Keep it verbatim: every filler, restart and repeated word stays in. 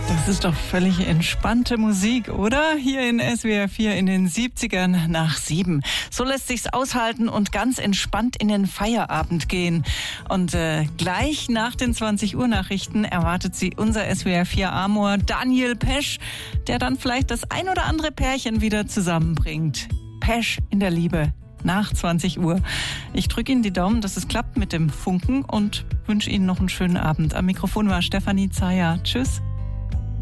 Das ist doch völlig entspannte Musik, oder? Hier in S W R vier in den siebzigern nach sieben. So lässt sich's aushalten und ganz entspannt in den Feierabend gehen. Und äh, gleich nach den zwanzig Uhr Nachrichten erwartet Sie unser S W R vier Amor Daniel Pesch, der dann vielleicht das ein oder andere Pärchen wieder zusammenbringt. Pesch in der Liebe. Nach zwanzig Uhr. Ich drücke Ihnen die Daumen, dass es klappt mit dem Funken und wünsche Ihnen noch einen schönen Abend. Am Mikrofon war Stefanie Zeyer. Tschüss.